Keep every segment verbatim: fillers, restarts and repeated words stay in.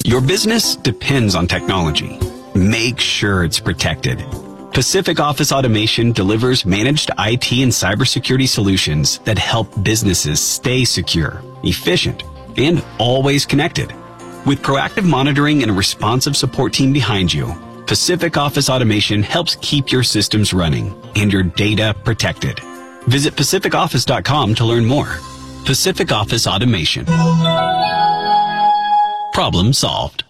Your business depends on technology. Make sure it's protected. Pacific Office Automation delivers managed I T and cybersecurity solutions that help businesses stay secure, efficient, and always connected. With proactive monitoring and a responsive support team behind you, Pacific Office Automation helps keep your systems running and your data protected. Visit pacific office dot com to learn more. Pacific Office Automation. Problem solved.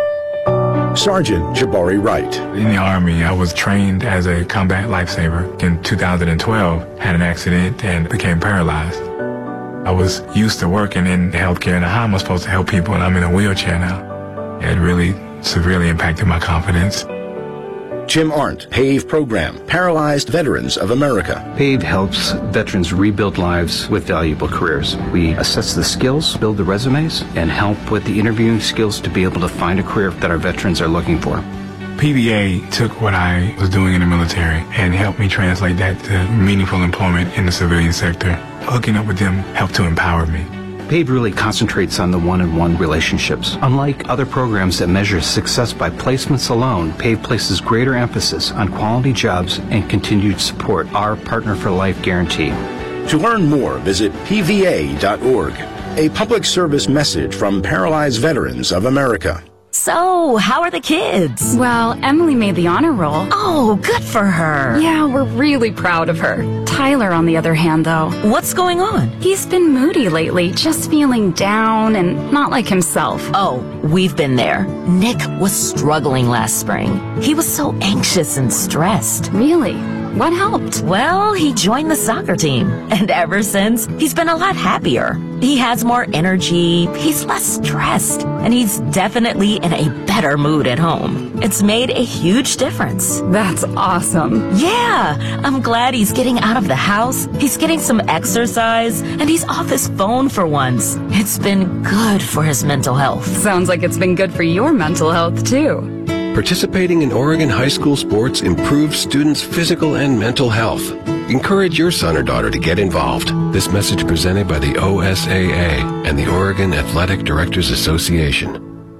Sergeant Jabari Wright. In the Army, I was trained as a combat lifesaver. In two thousand twelve, had an accident and became paralyzed. I was used to working in healthcare and how am I supposed to help people, and I'm in a wheelchair now. It really severely impacted my confidence. Jim Arndt, PAVE Program, Paralyzed Veterans of America. PAVE helps veterans rebuild lives with valuable careers. We assess the skills, build the resumes, and help with the interviewing skills to be able to find a career that our veterans are looking for. P V A took what I was doing in the military and helped me translate that to meaningful employment in the civilian sector. Hooking up with them helped to empower me. PAVE really concentrates on the one-on-one relationships. Unlike other programs that measure success by placements alone, PAVE places greater emphasis on quality jobs and continued support, our Partner for Life guarantee. To learn more, visit P V A dot org. A public service message from Paralyzed Veterans of America. So, how are the kids? Well, Emily made the honor roll. Oh, good for her. Yeah, we're really proud of her. Tyler, on the other hand, though. What's going on? He's been moody lately, just feeling down and not like himself. Oh, we've been there. Nick was struggling last spring. He was so anxious and stressed. Really? What helped? Well, he joined the soccer team, and ever since, he's been a lot happier. He has more energy, he's less stressed, and he's definitely in a better mood at home. It's made a huge difference. That's awesome. Yeah, I'm glad he's getting out of the house, he's getting some exercise, and he's off his phone for once. It's been good for his mental health. Sounds like it's been good for your mental health, too. Participating in Oregon high school sports improves students' physical and mental health. Encourage your son or daughter to get involved. This message presented by the O S A A and the Oregon Athletic Directors Association.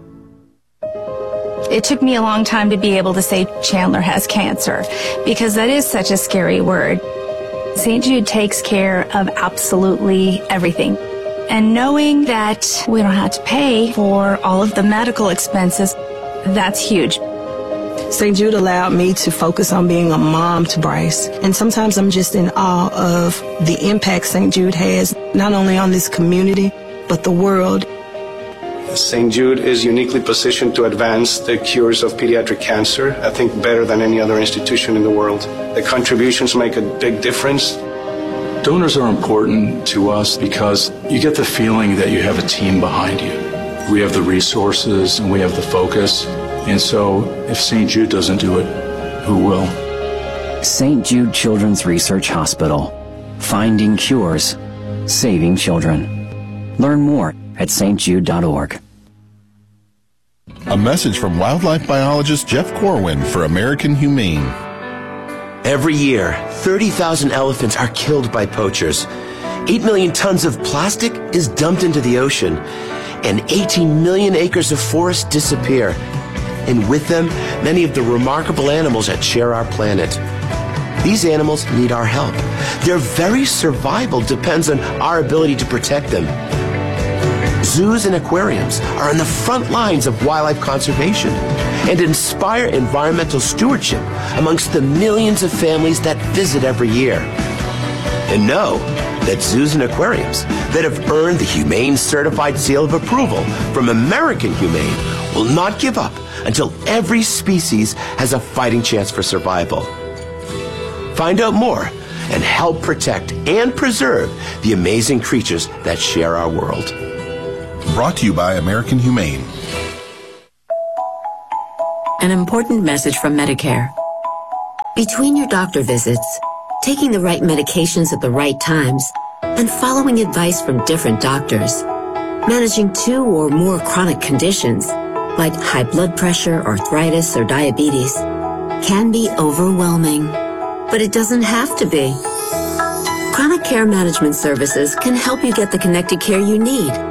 It took me a long time to be able to say Chandler has cancer because that is such a scary word. Saint Jude takes care of absolutely everything. And knowing that we don't have to pay for all of the medical expenses, that's huge. Saint Jude allowed me to focus on being a mom to Bryce. And sometimes I'm just in awe of the impact Saint Jude has, not only on this community, but the world. Saint Jude is uniquely positioned to advance the cures of pediatric cancer, I think better than any other institution in the world. The contributions make a big difference. Donors are important to us because you get the feeling that you have a team behind you. We have the resources and we have the focus. And so if Saint Jude doesn't do it, who will? Saint Jude Children's Research Hospital. Finding cures. Saving children. Learn more at s t jude dot org. A message from wildlife biologist Jeff Corwin for American Humane. Every year, thirty thousand elephants are killed by poachers. eight million tons of plastic is dumped into the ocean. And eighteen million acres of forest disappear. And with them, many of the remarkable animals that share our planet. These animals need our help. Their very survival depends on our ability to protect them. Zoos and aquariums are on the front lines of wildlife conservation and inspire environmental stewardship amongst the millions of families that visit every year. And know that zoos and aquariums that have earned the Humane Certified Seal of Approval from American Humane will not give up until every species has a fighting chance for survival. Find out more and help protect and preserve the amazing creatures that share our world. Brought to you by American Humane. An important message from Medicare. Between your doctor visits, taking the right medications at the right times, and following advice from different doctors, managing two or more chronic conditions, like high blood pressure, arthritis, or diabetes, can be overwhelming. But it doesn't have to be. Chronic Care Management Services can help you get the connected care you need by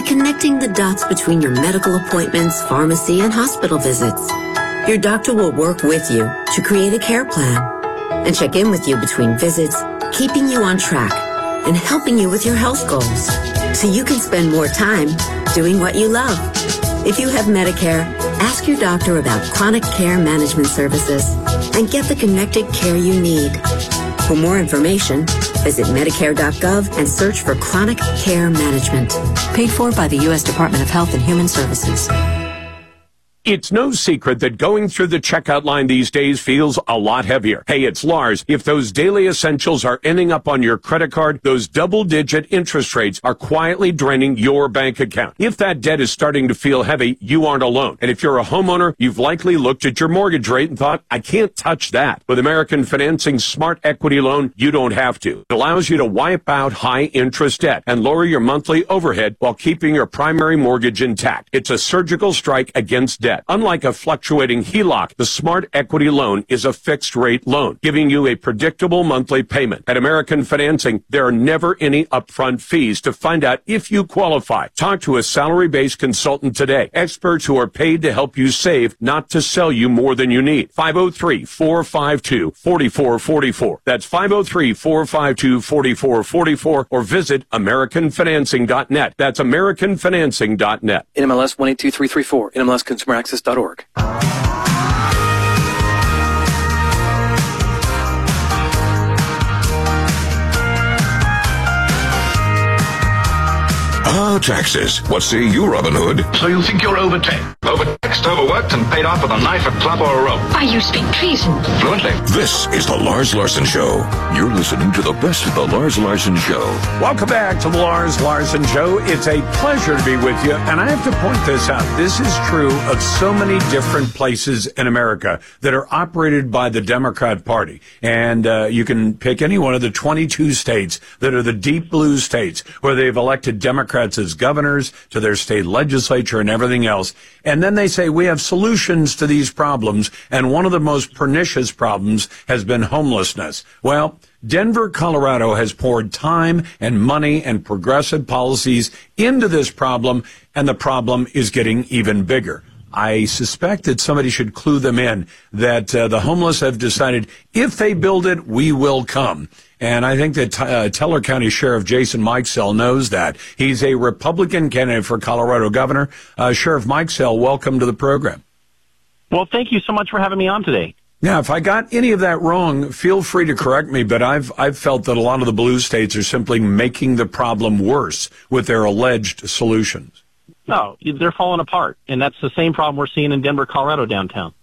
connecting the dots between your medical appointments, pharmacy, and hospital visits. Your doctor will work with you to create a care plan and check in with you between visits, keeping you on track and helping you with your health goals so you can spend more time doing what you love. If you have Medicare, ask your doctor about chronic care management services and get the connected care you need. For more information, visit Medicare dot gov and search for chronic care management. Paid for by the U S Department of Health and Human Services. It's no secret that going through the checkout line these days feels a lot heavier. Hey, it's Lars. If those daily essentials are ending up on your credit card, those double-digit interest rates are quietly draining your bank account. If that debt is starting to feel heavy, you aren't alone. And if you're a homeowner, you've likely looked at your mortgage rate and thought, I can't touch that. With American Financing's Smart Equity Loan, you don't have to. It allows you to wipe out high-interest debt and lower your monthly overhead while keeping your primary mortgage intact. It's a surgical strike against debt. Unlike a fluctuating H E L O C, the Smart Equity Loan is a fixed-rate loan, giving you a predictable monthly payment. At American Financing, there are never any upfront fees. To find out if you qualify, talk to a salary-based consultant today. Experts who are paid to help you save, not to sell you more than you need. five oh three, four five two, four four four four. That's five oh three, four five two, four four four four, or visit American Financing dot net. That's American Financing dot net. N M L S one eight two three three four, N M L S Consumer Access dot org. Ah, taxes. What say you, Robin Hood? So you think you're overtaxed, overtaxed, overworked, and paid off with a knife, a club, or a rope? Why, you speak treason. Fluently. This is the Lars Larson Show. You're listening to the best of the Lars Larson Show. Welcome back to the Lars Larson Show. It's a pleasure to be with you, and I have to point this out. This is true of so many different places in America that are operated by the Democrat Party. And uh, you can pick any one of the twenty-two states that are the deep blue states where they've elected Democrats as governors to their state legislature and everything else. And then they say we have solutions to these problems, and one of the most pernicious problems has been homelessness. Well, Denver, Colorado has poured time and money and progressive policies into this problem, and the problem is getting even bigger. I suspect that somebody should clue them in that uh, the homeless have decided if they build it, we will come. And I think that uh, Teller County Sheriff Jason Mikesell knows that. He's a Republican candidate for Colorado governor. Uh, Sheriff Mikesell, welcome to the program. Well, thank you so much for having me on today. Now, if I got any of that wrong, feel free to correct me, but I've I've felt that a lot of the blue states are simply making the problem worse with their alleged solutions. No, they're falling apart, and that's the same problem we're seeing in Denver, Colorado downtown.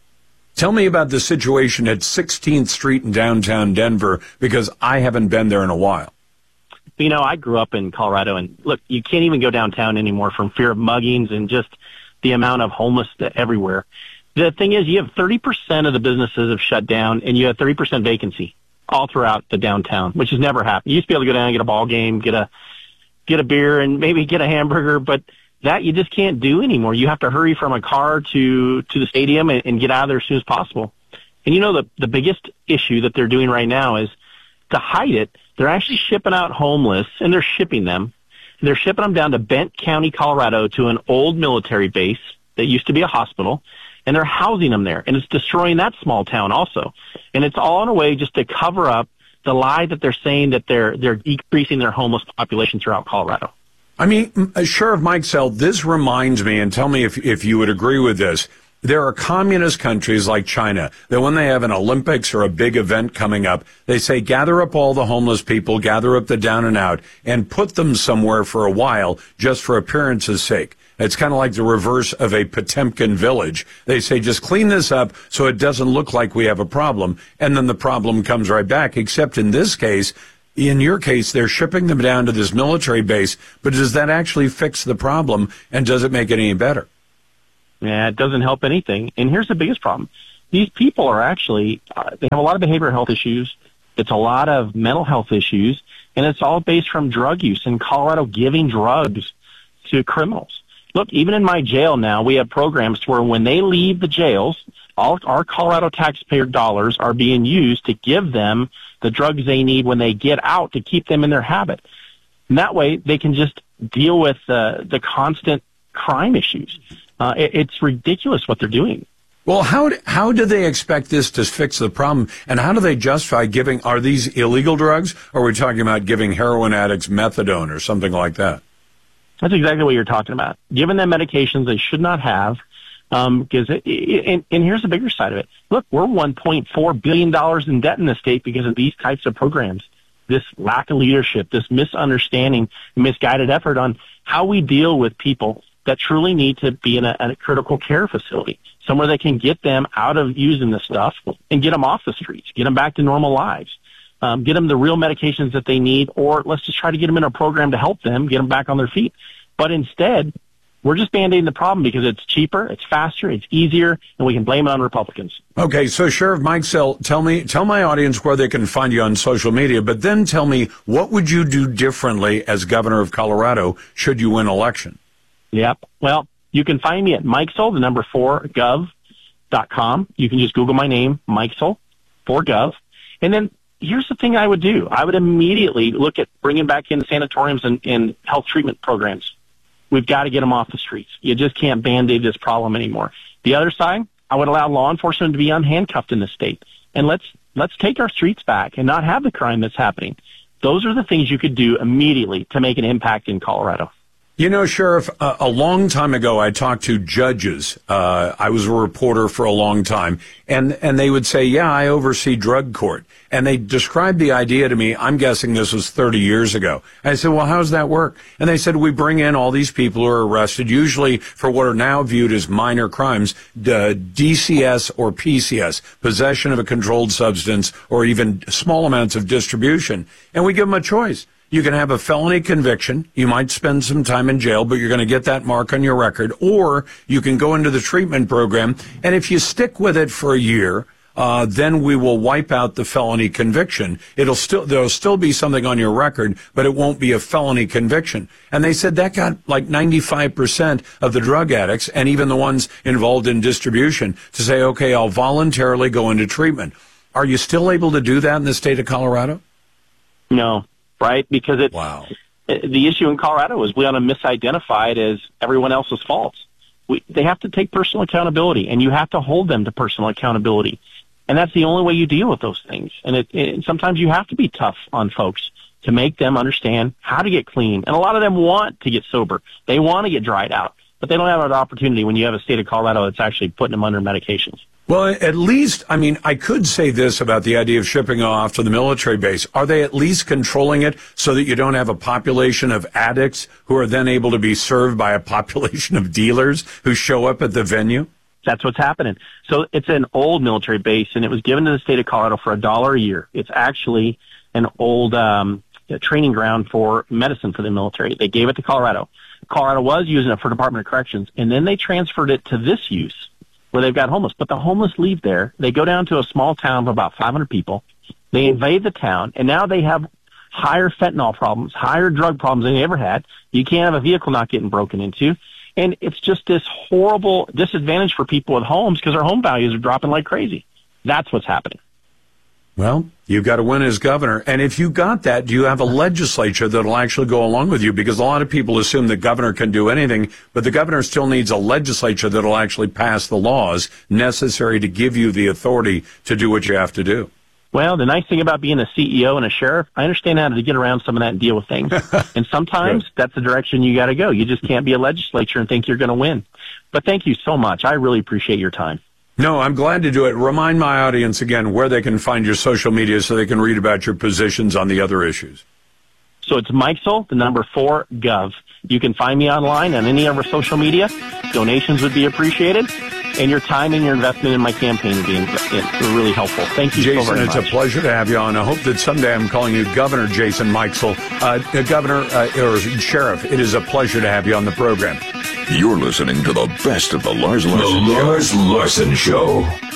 Tell me about the situation at sixteenth Street in downtown Denver, because I haven't been there in a while. You know, I grew up in Colorado, and look, you can't even go downtown anymore from fear of muggings and just the amount of homeless everywhere. The thing is, you have thirty percent of the businesses have shut down, and you have thirty percent vacancy all throughout the downtown, which has never happened. You used to be able to go down and get a ball game, get a get a beer, and maybe get a hamburger, but that you just can't do anymore. You have to hurry from a car to to the stadium and, and get out of there as soon as possible. And you know, the the biggest issue that they're doing right now is to hide it. They're actually shipping out homeless, and they're shipping them. They're shipping them down to Bent County, Colorado, to an old military base that used to be a hospital, and they're housing them there. And it's destroying that small town also. And it's all in a way just to cover up the lie that they're saying that they're they're decreasing their homeless population throughout Colorado. I mean, Sheriff Mikesell, this reminds me, and tell me if if you would agree with this, there are communist countries like China that when they have an Olympics or a big event coming up, they say gather up all the homeless people, gather up the down and out, and put them somewhere for a while just for appearance's sake. It's kind of like the reverse of a Potemkin village. They say just clean this up so it doesn't look like we have a problem, and then the problem comes right back, except in this case, in your case, they're shipping them down to this military base, but does that actually fix the problem, and does it make it any better? Yeah, it doesn't help anything. And here's the biggest problem. These people are actually, uh, they have a lot of behavioral health issues. It's a lot of mental health issues, and it's all based from drug use in Colorado, giving drugs to criminals. Look, even in my jail now, we have programs where when they leave the jails, all our Colorado taxpayer dollars are being used to give them the drugs they need when they get out to keep them in their habit. And that way, they can just deal with uh, the constant crime issues. Uh, it, it's ridiculous what they're doing. Well, how do, how do they expect this to fix the problem, and how do they justify giving, are these illegal drugs, or are we talking about giving heroin addicts methadone or something like that? That's exactly what you're talking about. Giving them medications they should not have, um, because it, it, and, and here's the bigger side of it. Look, we're one point four billion dollars in debt in the state because of these types of programs. This lack of leadership, this misunderstanding, misguided effort on how we deal with people that truly need to be in a, a critical care facility, somewhere that can get them out of using this stuff and get them off the streets, get them back to normal lives, um, get them the real medications that they need, or let's just try to get them in a program to help them get them back on their feet. But instead, we're just band-aiding the problem because it's cheaper, it's faster, it's easier, and we can blame it on Republicans. Okay, so Sheriff Mike Sill, tell me, tell my audience where they can find you on social media, but then tell me, what would you do differently as governor of Colorado should you win election? Yep. Well, you can find me at Mikesell, the number four, gov dot com. You can just Google my name, Mikesell, for gov. And then here's the thing I would do. I would immediately look at bringing back in sanatoriums and, and health treatment programs. We've got to get them off the streets. You just can't band-aid this problem anymore. The other side, I would allow law enforcement to be unhandcuffed in the state. And let's let's take our streets back and not have the crime that's happening. Those are the things you could do immediately to make an impact in Colorado. You know, Sheriff, uh, a long time ago, I talked to judges. Uh, I was a reporter for a long time, and, and they would say, yeah, I oversee drug court. And they described the idea to me, I'm guessing this was thirty years ago. I said, well, how does that work? And they said, we bring in all these people who are arrested, usually for what are now viewed as minor crimes, uh, D C S or P C S, possession of a controlled substance, or even small amounts of distribution. And we give them a choice. You can have a felony conviction. You might spend some time in jail, but you're going to get that mark on your record. Or you can go into the treatment program, and if you stick with it for a year, uh, then we will wipe out the felony conviction. It'll still, there'll still be something on your record, but it won't be a felony conviction. And they said that got like ninety-five percent of the drug addicts, and even the ones involved in distribution, to say, okay, I'll voluntarily go into treatment. Are you still able to do that in the state of Colorado? No. Right? Because it, wow. the issue in Colorado is we want to misidentify it as everyone else's faults. We, they have to take personal accountability, and you have to hold them to personal accountability. And that's the only way you deal with those things. And it, it, sometimes you have to be tough on folks to make them understand how to get clean. And a lot of them want to get sober. They want to get dried out. But they don't have an opportunity when you have a state of Colorado that's actually putting them under medications. Well, at least, I mean, I could say this about the idea of shipping off to the military base. Are they at least controlling it so that you don't have a population of addicts who are then able to be served by a population of dealers who show up at the venue? That's what's happening. So it's an old military base, and it was given to the state of Colorado for a dollar a year. It's actually an old um, training ground for medicine for the military. They gave it to Colorado. Colorado was using it for Department of Corrections, and then they transferred it to this use, where they've got homeless. But the homeless leave there. They go down to a small town of about five hundred people. They invade the town, and now they have higher fentanyl problems, higher drug problems than they ever had. You can't have a vehicle not getting broken into. And it's just this horrible disadvantage for people with homes because their home values are dropping like crazy. That's what's happening. Well, you've got to win as governor. And if you got that, do you have a legislature that will actually go along with you? Because a lot of people assume the governor can do anything, but the governor still needs a legislature that will actually pass the laws necessary to give you the authority to do what you have to do. Well, the nice thing about being a C E O and a sheriff, I understand how to get around some of that and deal with things. And sometimes yes. that's the direction you got to go. You just can't be a legislature and think you're going to win. But thank you so much. I really appreciate your time. No, I'm glad to do it. Remind my audience again where they can find your social media so they can read about your positions on the other issues. So it's Mikesell, the number four, gov. You can find me online on any of our social media. Donations would be appreciated. And your time and your investment in my campaign would be really helpful. Thank you Jason, so very much. much. It's a pleasure to have you on. I hope that someday I'm calling you Governor Jason Mikesell. Uh, Governor uh, or Sheriff, it is a pleasure to have you on the program. You're listening to the best of the Lars Larson Show. The Lars Larson Show.